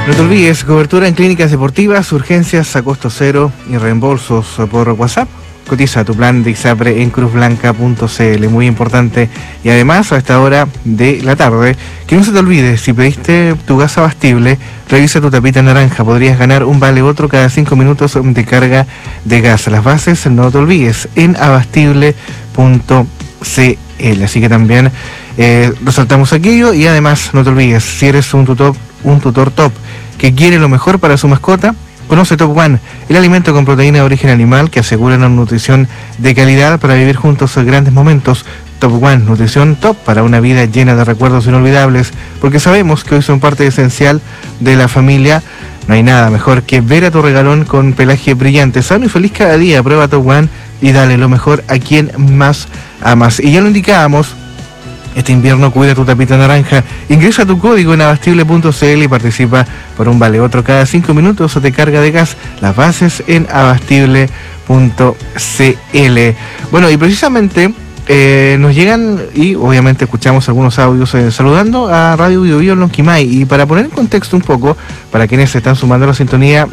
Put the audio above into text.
No te olvides, cobertura en clínicas deportivas, urgencias a costo cero y reembolsos por WhatsApp. Cotiza tu plan de ISAPRE en cruzblanca.cl, muy importante. Y además, a esta hora de la tarde, que no se te olvide, si pediste tu gas abastible, revisa tu tapita naranja, podrías ganar un vale otro cada 5 minutos de carga de gas. Las bases, no te olvides, en abastible.cl. Así que también resaltamos aquello. Y además, no te olvides, si eres un tutor top que quiere lo mejor para su mascota, conoce Top One, el alimento con proteína de origen animal que asegura una nutrición de calidad para vivir juntos grandes momentos. Top One, nutrición top para una vida llena de recuerdos inolvidables, porque sabemos que hoy son parte esencial de la familia. No hay nada mejor que ver a tu regalón con pelaje brillante, sano y feliz cada día. Prueba Top One y dale lo mejor a quien más amas. Y ya lo indicábamos, este invierno cuida tu tapita naranja. Ingresa tu código en abastible.cl y participa por un vale otro cada 5 minutos de carga de gas. Las bases en abastible.cl. Bueno, y precisamente nos llegan y obviamente escuchamos algunos audios saludando a Radio Bio Bio en Lonquimay. Y para poner en contexto un poco, para quienes se están sumando a la sintonía,